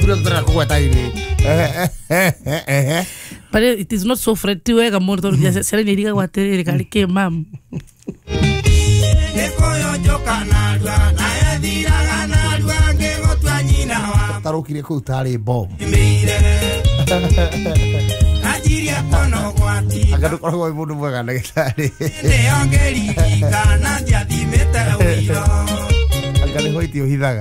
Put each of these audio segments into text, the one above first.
tutara kuwata ini. But it is not so Fred to wega moto ya sereni diga watere kali ke mam. Tarukire ku tari bomb. Agak orang ibu dua kan lagi tadi. Agak lehoi tio hidaga.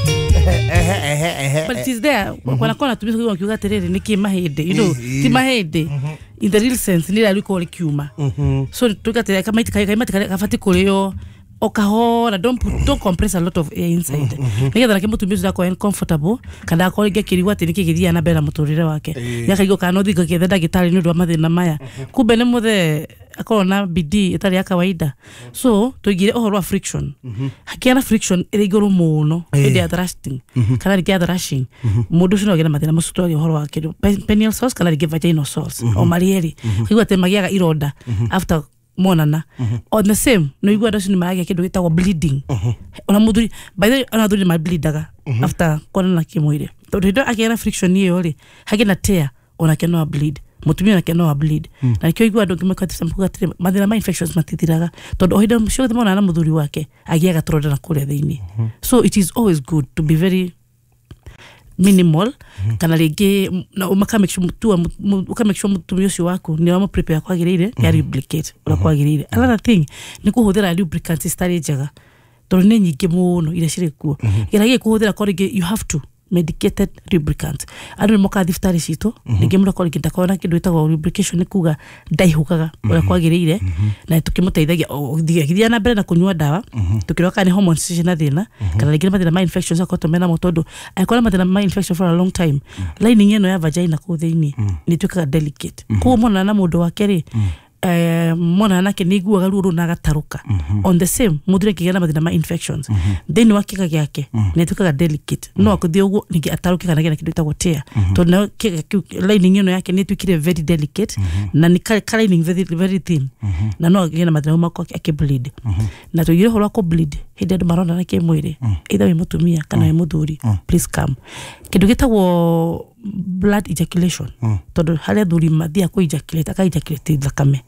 But it is there. When I call it to be going to get it, Nikki Mahede, you know, Timahede, in the real sense, neither we call it Kuma. So to get a Kamatika, Okahora, don't compress a lot of air inside. Nigga that came to music that uncomfortable. Can I call it get what in Kiki and Abella Motorika? Yaka cannot get the guitar in the mother in the Maya. Kubenemo the Akona BD, Italiaka Waida. So to get all friction. I can't friction, Erigoro mono, they are thrusting. Can I get rushing? Modution again, Madame Story horror, penial sauce, can I give vaginal sauce or Marieri? He got the Mayaga Iroda after. Monana on the same no you go to my ke do it bleeding ona muduri by the another my bleed daga after corona kemoire to do again friction here ore hagena tear ona cannot bleed mutumia na cannot bleed na kyo igwa dogi makati sampuga tire madina ma infections matitiraga to do hida msho de mona na muduri wake agiaga troda na kule thini so it is always good to be very minimal kana lege na umaka make sure mutumio si wako ni wama prepare kwa girire ya replicate ula kwa girire another thing ni kuhodera lubricant stari jaga to nenyi gemono ila shire ku gerage kuhodera kwa you have to medicated lubricant adu moka diftari shito ni gemura kwa kinta kwa kidu itago lubrication kuga daihukaga ula kwa girire na tukimuteithagia gidia na mbere na kunywa dawa tukiroka ni hormone station thina kana lege mathina ma infections akotomena motodo aikora mathina ma infection for a long time lining eno ya vagina ku thini ni tukaga delicate ko mona na mundu wa keri mona nake niguaga ruru na gataruka on the same mudure kigana mathina ma infections then wakika yake ne tukaga delicate no akuthio ugo ningi ataruka kana gena kidu itagwo tear to na lining eno yake ne tukire very delicate na ni lining very thin na no gena mathina mako ake bleed na to yire horo ko bleed hide marona nake mwire either we mutumia kana we muthuri please come kidu gitagwo blood ejaculation to hale thuri mathia ko ejaculate aka ejaculate thakame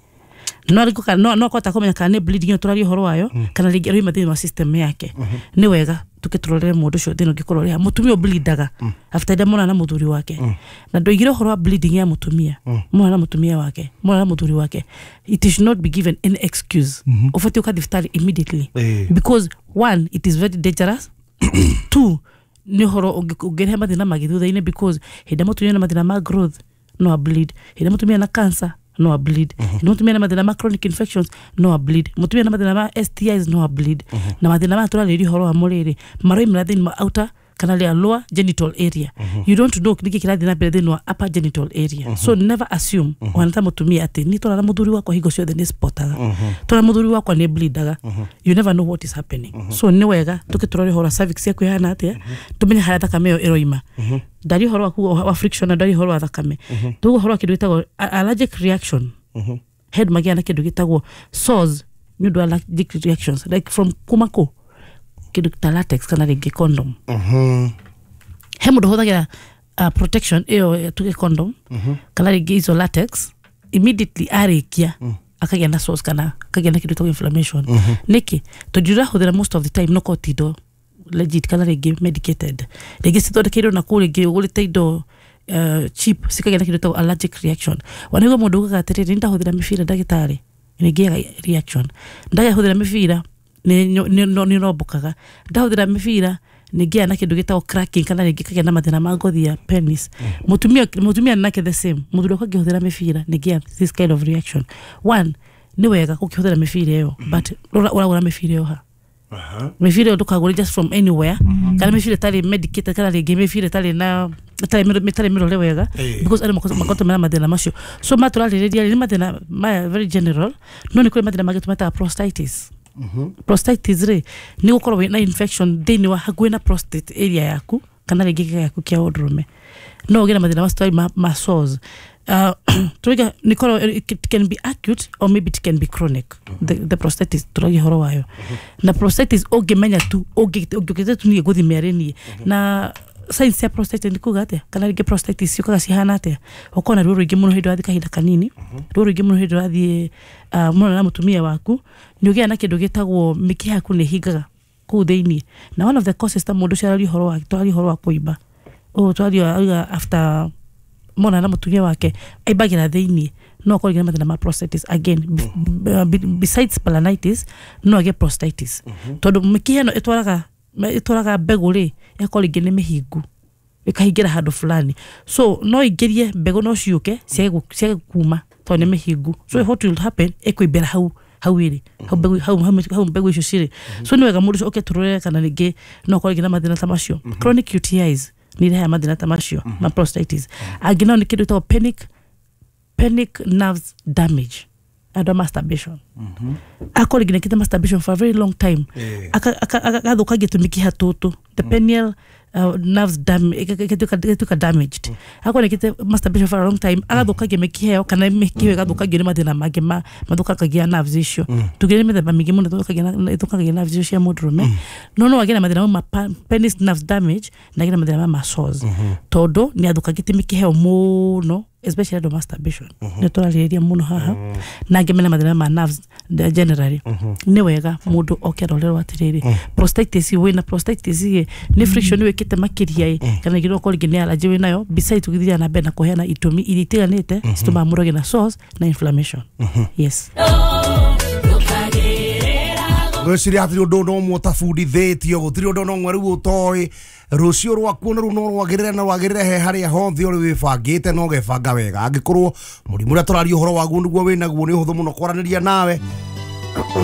no kota komenya kana bleeding turari horo wayo kana rigi ri mathina system yake ni wega tukiturore mundu cio thino gikorore mutumia bleedaga after the mona na muthuri wake na ndoigire horo bleeding ya mutumia mona na mutumia wake mona na muthuri wake it should not be given any excuse ofati ukadhiftari immediately because one it is very dangerous two ni horo ugere mathina magithutha-ine because hida mutumia na mathina ma growth no bleed hida mutumia na cancer no bleed mutumia na mathina ma chronic infections no bleed mutumia na mathina ma STIs no bleed na mathina ma turariri horo wa muriri maroi mrathini ma outer kana le lower genital area you don't know niki kirathi na mbere thini wa upper genital area so never assume wanata mutumia ati ni tora na muthuri wako higo cio the spotaga tora muthuri wako ni bleedaga you never know what is happening so ni wega tukiturore horo cervix yaku yana ati tumenye haya thakame yo eroima dari horo wa friction na dari horo wa thakame tugo horo kidu gitagwo allergic reaction head magiana kidu gitagwo sores ni do allergic reactions like from kumako kidu ta latex kana rege condom hemu do hodagira protection eo tuge condom kana rege iso latex immediately arekia akagenda sores kana akagenda kidu to inflammation niki to jura hodera most of the time no kotido legit kana rege medicated rege sito kido na kurege ugulite ido cheap sikagenda kidu to allergic reaction wanigo mundu gatiriri ndahothira mifira ndagitari nigega reaction ndahothira mifira ni robokaga ndahothira mifira nigia na kindu gitao cracking kana rigi kagenda mathina ma ngothi ya penis mutumia nake the same muthuri kwa gihothira mifira nigia this kind of reaction one ni wega kukihothira mifira yo but ura mifira yo ha mifira ndukagura just from anywhere kana mifira tali medicated kana rigi mifira tali na tali miro wega because ale makoto mena mathina macio so maturariria ni mathina very general no ni kuri mathina magetumata prostatitis prostatitis re ni gukorwo na infection thini wa hakuhi na prostate area yaku kana rigi yaku kia odrome no gena mathina ma sores tuiga nikoro it can be acute or maybe it can be chronic the prostatitis turogi horo wayo na prostatitis ogemenya tu ogete tu ni guthi mereni na science ya prostate ni kuga atia kana rige prostate ciukaga cihana atia ukona ruru ingi muno hindu athi kahinda kanini ruru ingi muno hindu athi muno na mutumia waku ni ugia na kindu gitagwo mikiha yaku ni hingaga ku theini na one of the causes ta mundu ciarari horo wa kuiba twari after muno na mutumia wake aibagira theini no korigira mathina ma prostatitis again besides balanitis no age prostatitis tondu mikiha no itwaraga mbegu ri yakorigira ni mihingu ikahingira handu fulani so no ingirie mbegu no ciuke ciage kuma to ni mihingu so what will happen ikuibera hau iri hau mbegu icio ciri so ni wega mundu oke turore kana ringi no korigira mathina ta macio chronic UTIs ni reha mathina ta macio ma prostatitis agina ni kindu to panic nerves damage and masturbation akorigira kita masturbation for a very long time akathukagia tumikiha tutu the pineal nerves damaged akorigira masturbation for a long time akathukagia mikiha kana mikiha gathukagia ni mathina mangi mathukagia nerves icio tugire mithemba mingi muno thukagia nerves icio cia mundurume no agina mathina ma penis nerves damage na agina mathina ma sores tondu ni athukagia mikiha muno especially the masturbation netoraliria muno haha na ngemena mathina ma nerves generally ni wega mundu okerorerwa atiriri prostatitis wina prostatitis ni friction wekite makiria kana giro koligi ni allergy winayo besides tugithia na bena kuheana itumi iritiganite stoma muroge na sores na inflammation yes Gweciri atiri undu no mutafundithitio gutiri undu no ngwaru utoi rucio rwaku no runo rwagirira he haria honthe uri wibangite no gebanga wega angikorwo murimu ria turario horo wagu niguo winaguo ni huthu muno kwaraniria nawe